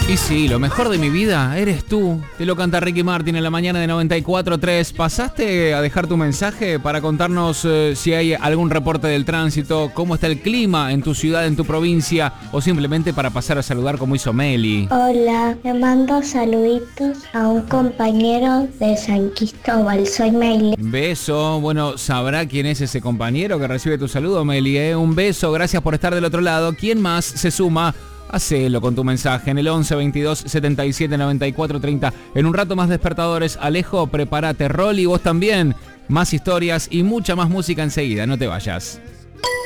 Y sí, lo mejor de mi vida eres tú. Te lo canta Ricky Martin en la mañana de 94.3. ¿Pasaste a dejar tu mensaje para contarnos si hay algún reporte del tránsito, cómo está el clima en tu ciudad, en tu provincia, o simplemente para pasar a saludar como hizo Meli? Hola, le mando saluditos a un compañero de San Cristóbal. Soy Meli. Beso. Bueno, ¿sabrá quién es ese compañero que recibe tu saludo, Meli? Un beso, gracias por estar del otro lado. ¿Quién más se suma? Hacelo con tu mensaje en el 11 22 77 94 30. En un rato más despertadores. Alejo, prepárate. Rolly, vos también. Más historias y mucha más música enseguida. No te vayas.